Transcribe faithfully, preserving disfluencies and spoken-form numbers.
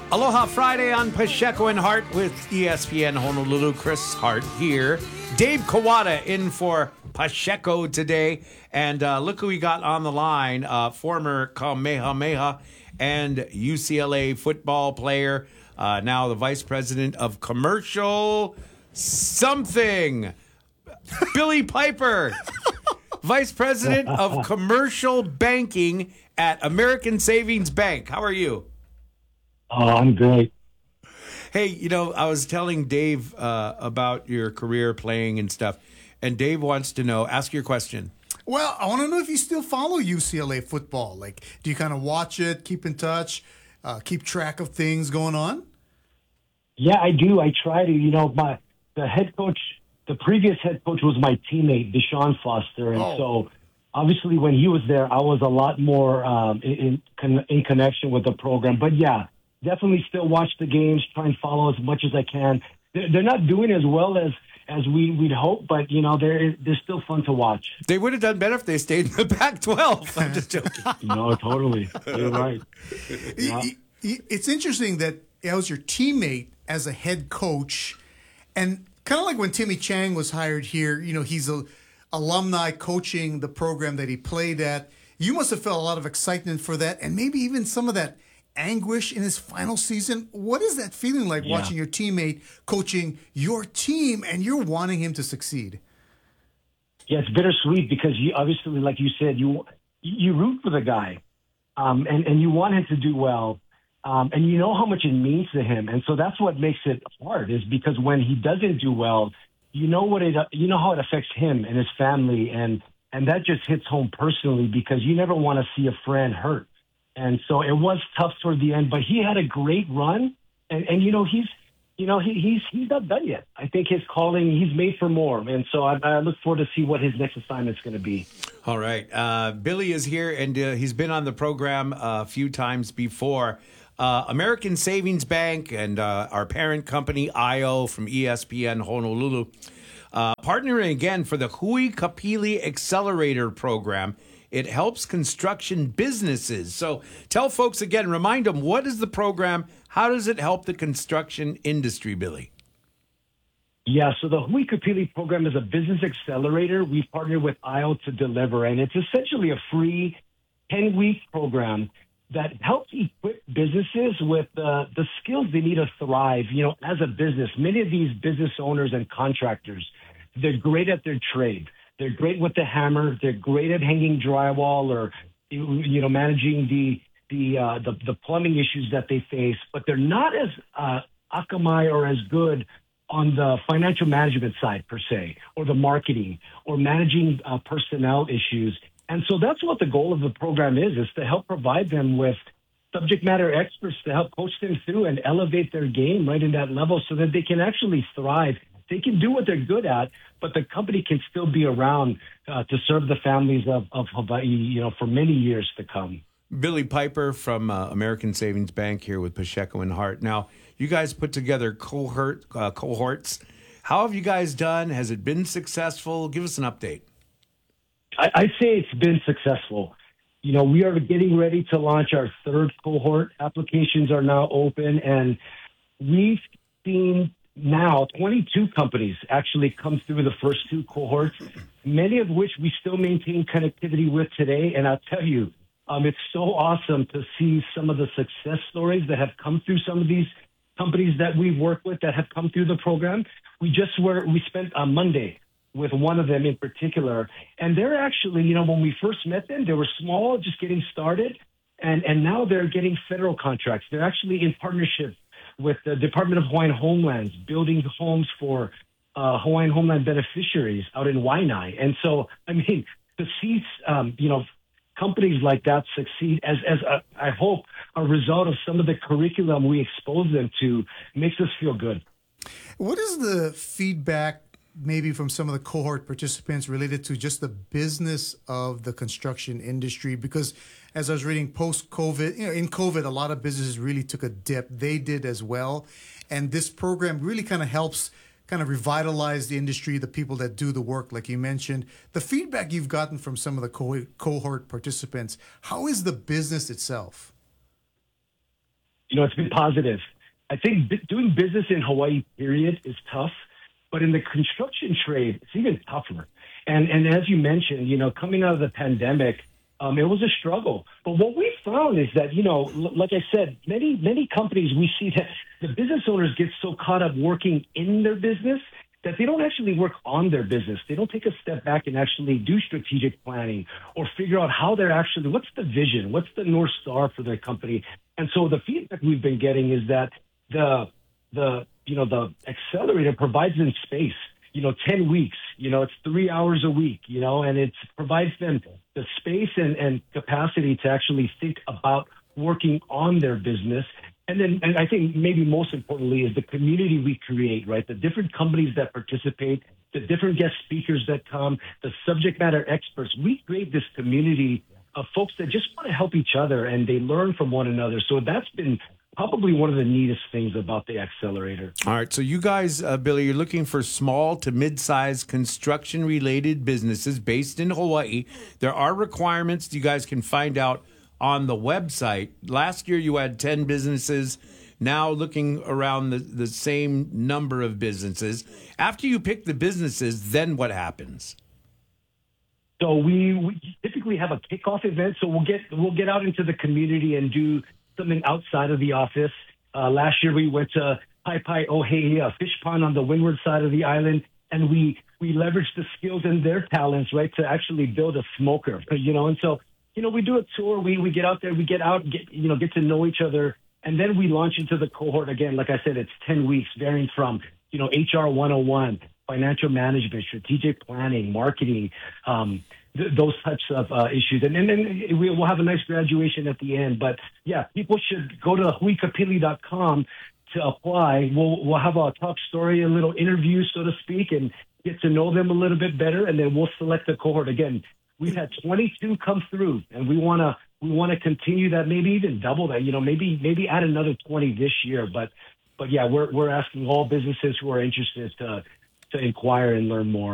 Aloha Friday on Pacheco and Hart with E S P N Honolulu. Chris Hart here. Dave Kawada in for Pacheco today. And uh, look who we got on the line. Uh, former Kamehameha and U C L A football player. Uh, now the vice president of commercial something. Billy Piper. Vice president of commercial banking at American Savings Bank. How are you? Oh, I'm great. Hey, you know, I was telling Dave uh, about your career playing and stuff, and Dave wants to know, ask your question. Well, I want to know if you still follow U C L A football. Like, do you kind of watch it, keep in touch, uh, keep track of things going on? Yeah, I do. I try to. You know, my the head coach, the previous head coach was my teammate, Deshaun Foster, and oh. so obviously when he was there, I was a lot more um, in, in in connection with the program. But yeah. Definitely still watch the games, try and follow as much as I can. They're, they're not doing as well as, as we, we'd hope, but, you know, they're, they're still fun to watch. They would have done better if they stayed in the Pac twelve. I'm just joking. No, totally. You're right. Yeah. It's interesting that I was your teammate as a head coach. And kind of like when Timmy Chang was hired here, you know, he's a alumni coaching the program that he played at. You must have felt a lot of excitement for that and maybe even some of that anguish in his final season. What is that feeling like, yeah, watching your teammate coaching your team and you're wanting him to succeed? Yeah, it's bittersweet because you obviously, like you said, you you root for the guy um, and, and you want him to do well. Um, and you know how much it means to him. And so that's what makes it hard, is because when he doesn't do well, you know what it you know how it affects him and his family, and and that just hits home personally because you never want to see a friend hurt. And so it was tough toward the end, but he had a great run. And, and you know, he's, you know, he, he's, he's not done yet. I think his calling, he's made for more. And so I, I look forward to see what his next assignment is going to be. All right. Uh, Billy is here, and uh, he's been on the program a few times before. Uh, American Savings Bank and uh, our parent company, I O, from E S P N Honolulu, uh, partnering again for the Hui Kapili Accelerator Program. It helps construction businesses. So tell folks again, remind them, what is the program? How does it help the construction industry, Billy? Yeah, so the Hui Kapili program is a business accelerator. We've partnered with I O to deliver, and it's essentially a free ten-week program that helps equip businesses with uh, the skills they need to thrive, you know, as a business. Many of these business owners and contractors, they're great at their trade. They're great with the hammer. They're great at hanging drywall or, you know, managing the the uh, the, the plumbing issues that they face. But they're not as uh, akamai or as good on the financial management side per se, or the marketing, or managing uh, personnel issues. And so that's what the goal of the program is: is to help provide them with subject matter experts to help coach them through and elevate their game right in that level, so that they can actually thrive. They can do what they're good at, but the company can still be around uh, to serve the families of, of Hawaii, you know, for many years to come. Billy Piper from uh, American Savings Bank here with Pacheco and Hart. Now, you guys put together cohort uh, cohorts. How have you guys done? Has it been successful? Give us an update. I, I say it's been successful. You know, we are getting ready to launch our third cohort. Applications are now open, and we've seen now twenty-two companies actually come through the first two cohorts, many of which we still maintain connectivity with today. And I'll tell you, um, it's so awesome to see some of the success stories that have come through some of these companies that we've worked with that have come through the program. We just were, we spent a Monday with one of them in particular. And they're actually, you know, when we first met them, they were small, just getting started. And, and now they're getting federal contracts. They're actually in partnership with the Department of Hawaiian Homelands, building homes for uh, Hawaiian Homeland beneficiaries out in Waianae. And so, I mean, to see, um, you know, companies like that succeed as, as a, I hope, a result of some of the curriculum we expose them to makes us feel good. What is the feedback maybe from some of the cohort participants related to just the business of the construction industry? Because as I was reading post-COVID, you know, in COVID, a lot of businesses really took a dip. They did as well. And this program really kind of helps kind of revitalize the industry, the people that do the work, like you mentioned. The feedback you've gotten from some of the co- cohort participants, how is the business itself? You know, it's been positive. I think b- doing business in Hawaii, period, is tough. But in the construction trade, it's even tougher. And and as you mentioned, you know, coming out of the pandemic, um, it was a struggle. But what we found is that, you know, l- like I said, many, many companies, we see that the business owners get so caught up working in their business that they don't actually work on their business. They don't take a step back and actually do strategic planning or figure out how they're actually, what's the vision? What's the North Star for their company? And so the feedback we've been getting is that the, the, you know, the accelerator provides them space, you know, ten weeks, you know, it's three hours a week, you know, and it provides them the space and, and capacity to actually think about working on their business. And then, and I think maybe most importantly is the community we create, right? The different companies that participate, the different guest speakers that come, the subject matter experts. We create this community of folks that just want to help each other and they learn from one another. So that's been probably one of the neatest things about the accelerator. All right. So you guys, uh, Billy, you're looking for small to mid-sized construction-related businesses based in Hawaii. There are requirements you guys can find out on the website. Last year you had ten businesses. Now looking around the, the same number of businesses. After you pick the businesses, then what happens? So we, we typically have a kickoff event. So we'll get we'll get out into the community and do something outside of the office. Uh, last year we went to Pai Pai Ohei, a fish pond on the windward side of the island, and we we leveraged the skills and their talents, right, to actually build a smoker. You know, and so you know we do a tour. We we get out there, we get out, get you know get to know each other, and then we launch into the cohort again. Like I said, it's ten weeks, varying from you know H R one oh one, financial management, strategic planning, marketing. Um, th- those types of uh, issues. And, and then we, we'll have a nice graduation at the end. But, yeah, people should go to hui kapili dot com to apply. We'll, we'll have a talk story, a little interview, so to speak, and get to know them a little bit better, and then we'll select the cohort. Again, we've had twenty-two come through, and we want to we want to continue that, maybe even double that, you know, maybe maybe add another twenty this year. But, but yeah, we're we're asking all businesses who are interested to to inquire and learn more.